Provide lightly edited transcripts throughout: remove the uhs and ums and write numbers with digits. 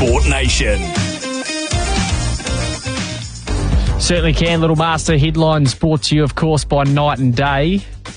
Sport Nation. Certainly can. Little Master headlines brought to you, of course, by Night and Day.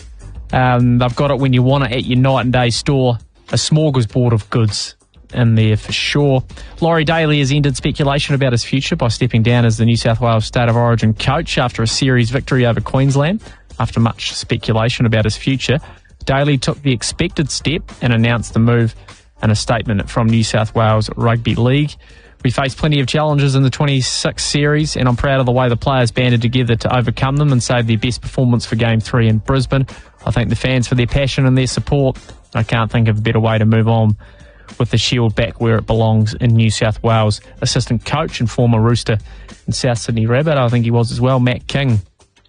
They've got it when you want it at your Night and Day store. A smorgasbord of goods in there for sure. Laurie Daly has ended speculation about his future by stepping down as the New South Wales State of Origin coach after a series victory over Queensland. After much speculation about his future, Daly took the expected step and announced the move in a statement from New South Wales Rugby League. We faced plenty of challenges in the 26 series, and I'm proud of the way the players banded together to overcome them and save their best performance for Game 3 in Brisbane. I thank the fans for their passion and their support. I can't think of a better way to move on with the Shield back where it belongs in New South Wales. Assistant coach and former Rooster and South Sydney Rabbit, I think he was as well, Matt King,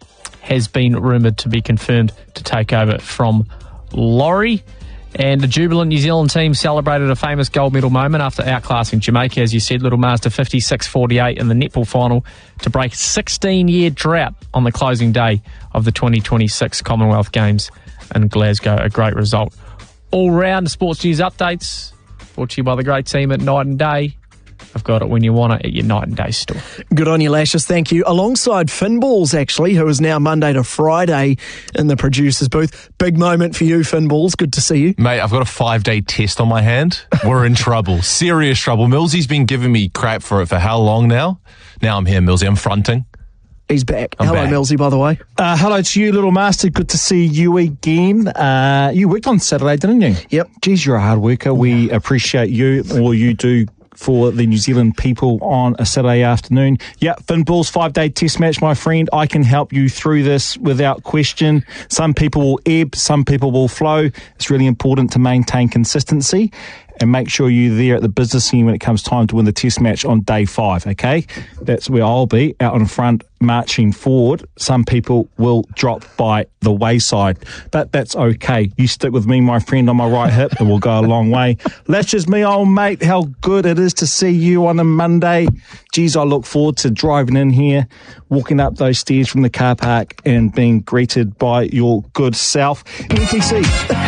has been rumoured to be confirmed to take over from Laurie. And the jubilant New Zealand team celebrated a famous gold medal moment after outclassing Jamaica, as you said, Little Master 56-48 in the netball final to break a 16-year drought on the closing day of the 2026 Commonwealth Games in Glasgow. A great result. All round sports news updates brought to you by the great team at Night and Day. I've got it when you want it at your Night and Day store. Good on you, Lashes. Thank you. Alongside Finballs, actually, who is now Monday to Friday in the producer's booth. Big moment for you, Finballs. Good to see you. Mate, I've got a 5-day test on my hand. We're in trouble. Serious trouble. Millsy's been giving me crap for it for how long now? Now I'm here, Millsy. I'm fronting. He's back. I'm Hello, back. Millsy, by the way. Hello to you, Little Master. Good to see you again. You worked on Saturday, didn't you? Yep. Geez, you're a hard worker. We appreciate you, all you do for the New Zealand people on a Saturday afternoon. Yeah, Finballs 5-day test match, my friend. I can help you through this without question. Some people will ebb, some people will flow. It's really important to maintain consistency and make sure you're there at the business scene when it comes time to win the test match on day 5, okay? That's where I'll be, out in front, marching forward. Some people will drop by the wayside, but that's okay. You stick with me, my friend, on my right hip, and we'll go a long way. That's just me, old mate. How good it is to see you on a Monday. Geez, I look forward to driving in here, walking up those stairs from the car park and being greeted by your good self. NPC.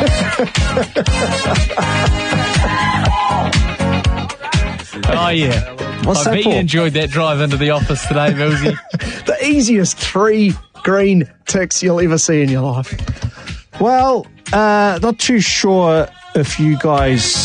Oh, yeah. What's I that bet for? you enjoyed that drive into the office today, Millsy. The easiest 3 green ticks you'll ever see in your life. Well, not too sure if you guys...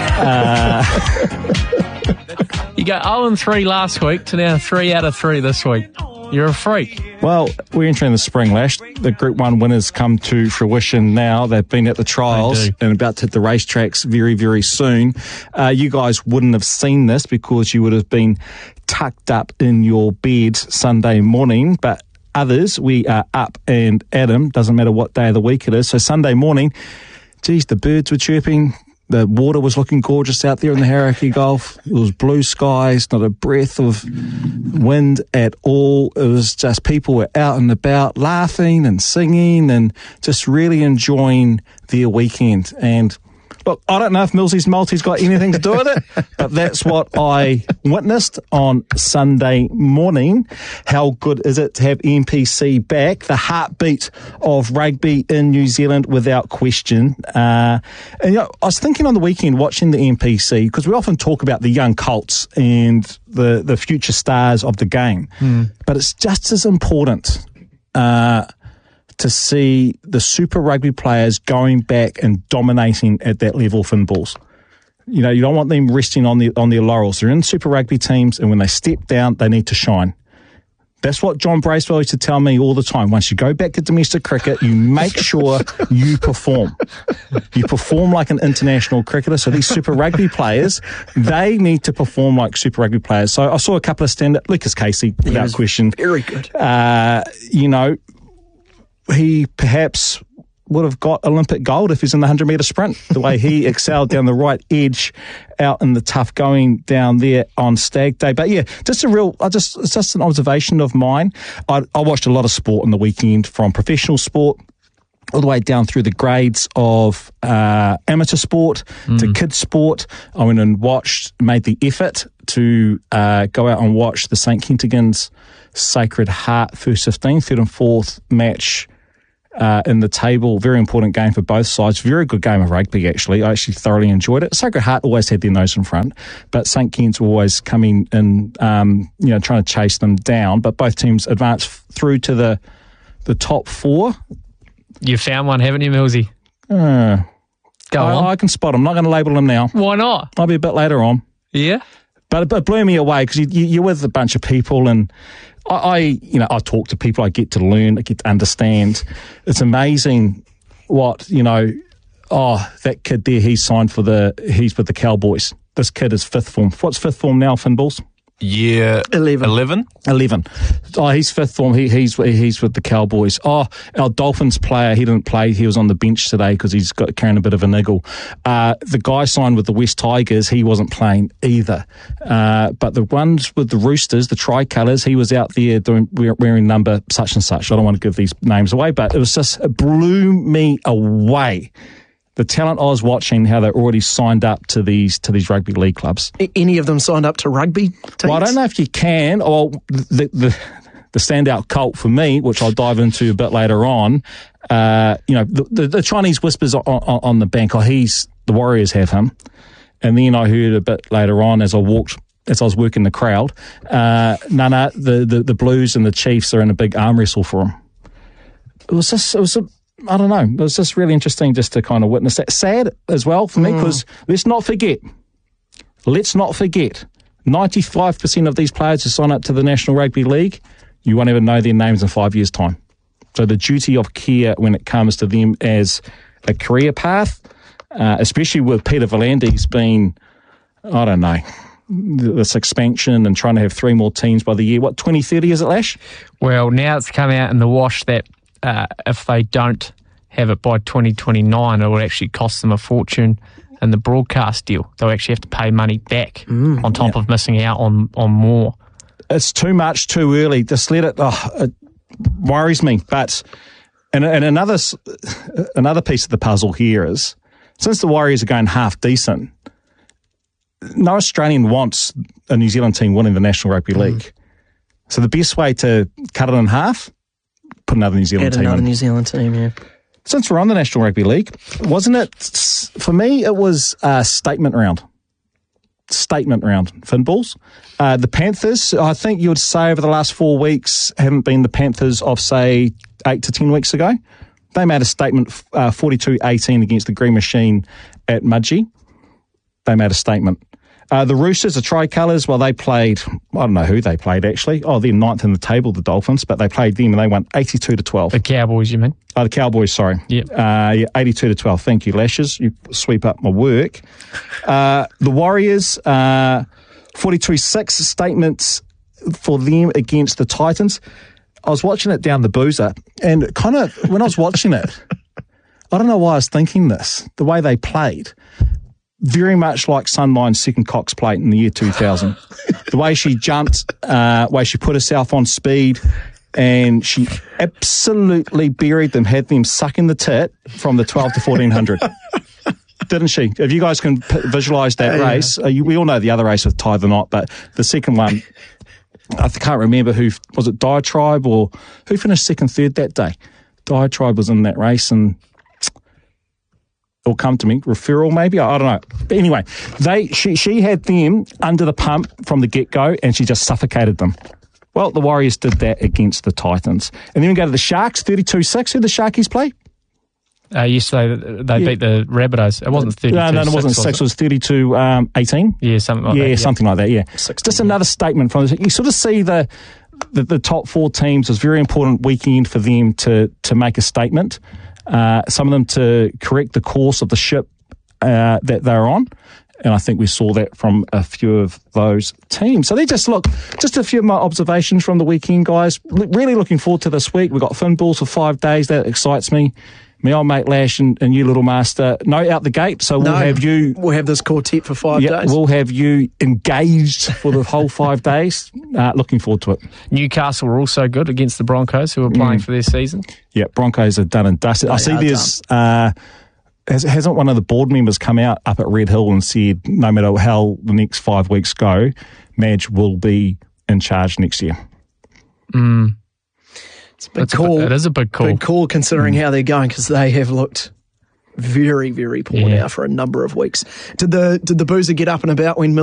You go 0-3 last week to now 3 out of 3 this week. You're a freak. Well, we're entering the spring, Lash. The Group 1 winners come to fruition now. They've been at the trials They do. and about to hit the racetracks very, very soon. You guys wouldn't have seen this because you would have been tucked up in your bed Sunday morning, but others, we are up and at 'em. Doesn't matter what day of the week it is. So Sunday morning, geez, the birds were chirping. The water was looking gorgeous out there in the Hauraki Gulf. It was blue skies, not a breath of wind at all. It was just people were out and about laughing and singing and just really enjoying their weekend. And look, I don't know if Millsy's multi's got anything to do with it, but that's what I witnessed on Sunday morning. How good is it to have NPC back, the heartbeat of rugby in New Zealand without question. And you know, I was thinking on the weekend watching the NPC, because we often talk about the young colts and the future stars of the game, but it's just as important to see the Super Rugby players going back and dominating at that level, Finballs. You know, you don't want them resting on their laurels. They're in Super Rugby teams, and when they step down, they need to shine. That's what John Bracewell used to tell me all the time. Once you go back to domestic cricket, you make sure you perform. You perform like an international cricketer. So these Super Rugby players, they need to perform like Super Rugby players. So I saw a couple of stand-up. Lucas Casey, without question. Very good. You know, he perhaps would have got Olympic gold if he's in the 100-metre sprint, the way he excelled down the right edge out in the tough going down there on Stag Day. But yeah, it's just an observation of mine. I watched a lot of sport on the weekend, from professional sport all the way down through the grades of amateur sport to kids sport. I went and made the effort to go out and watch the St. Kentigern's Sacred Heart first 15, third and fourth match in the table. Very important game for both sides. Very good game of rugby, actually. I actually thoroughly enjoyed it. Sacred Heart always had their nose in front, but St Kitts were always coming in, trying to chase them down. But both teams advanced through to the top four. You found one, haven't you, Millsy? Go on. I can spot them. I'm not going to label them now. Why not? I'll be a bit later on. Yeah? But it blew me away because you're with a bunch of people, and I talk to people. I get to learn. I get to understand. It's amazing what that kid there. He's signed he's with the Cowboys. This kid is fifth form. What's fifth form now, Finn Bulls? Year 11. Oh, he's fifth form. He's with the Cowboys. Oh, our Dolphins player, he didn't play. He was on the bench today because he's got carrying a bit of a niggle. The guy signed with the West Tigers, he wasn't playing either. But the ones with the Roosters, the Tricolours, he was out there wearing number such and such. I don't want to give these names away, but it blew me away. The talent I was watching, how they're already signed up to these rugby league clubs. Any of them signed up to rugby teams? Well, I don't know if you can. Well, the standout cult for me, which I'll dive into a bit later on, the Chinese whispers on the bank. The Warriors have him. And then I heard a bit later on as I was working the crowd, the Blues and the Chiefs are in a big arm wrestle for him. I don't know. It was just really interesting just to kind of witness that. Sad as well for me because let's not forget, 95% of these players who sign up to the National Rugby League, you won't even know their names in 5 years' time. So the duty of care when it comes to them as a career path, especially with Peter V'landys being, I don't know, this expansion and trying to have 3 more teams by the year. What, 2030 is it, Lash? Well, now it's come out in the wash that if they don't have it by 2029, it will actually cost them a fortune in the broadcast deal. They'll actually have to pay money back on top of missing out on more. It's too much too early. Just let it. It worries me. But and another piece of the puzzle here is, since the Warriors are going half decent, no Australian wants a New Zealand team winning the National Rugby League. So the best way to cut it in half, put another New Zealand team in. New Zealand team, yeah. Since we're on the National Rugby League, wasn't it, for me, it was a statement round. Finn Bulls. The Panthers, I think you would say over the last 4 weeks, haven't been the Panthers of, say, 8 to 10 weeks ago. They made a statement 42-18 against the Green Machine at Mudgee. They made a statement. The Roosters, the Tricolours, well, they played, I don't know who they played actually. Oh, they're 9th in the table, the Dolphins, but they played them and they won 82-12. The Cowboys, you mean? Oh, the Cowboys, sorry. Yep. 82-12. Thank you, Lashes. You sweep up my work. The Warriors, 42-6 statements for them against the Titans. I was watching it down the boozer, and kind of, when I was watching it, I don't know why I was thinking this, the way they played. Very much like Sunline's second Cox plate in the year 2000. The way she jumped, way she put herself on speed, and she absolutely buried them, had them sucking the tit from the 12 to 1400. Didn't she? If you guys can visualise that race, we all know the other race with Tie the Knot, but the second one, I can't remember who, was it Diatribe or who finished second, third that day? Diatribe was in that race, and it'll come to me. Referral, maybe? I don't know. But anyway, she had them under the pump from the get-go, and she just suffocated them. Well, the Warriors did that against the Titans. And then we go to the Sharks, 32-6. Who the Sharkies play? Yesterday, they beat the Rabbitohs. It wasn't 32-6. No, it wasn't 6. It was 32-18. Yeah, something like that. Yeah, something like that, yeah. Just another statement from this. You sort of see the top 4 teams. It was a very important weekend for them to make a statement. Some of them to correct the course of the ship that they're on. And I think we saw that from a few of those teams. So just a few of my observations from the weekend, guys. Really looking forward to this week. We've got Finn Bulls for 5 days. That excites me. Me old mate Lash and you little master. No out the gate. So we'll have you. We'll have this quartet for 5 days. We'll have you engaged for the whole 5 days. Looking forward to it. Newcastle were also good against the Broncos, who are playing for their season. Yeah, Broncos are done and dusted. I see there's hasn't one of the board members come out up at Red Hill and said no matter how the next 5 weeks go, Madge will be in charge next year. Big call. It is a big call. Big call considering how they're going, because they have looked very, very poor now for a number of weeks. Did the Boozer get up and about when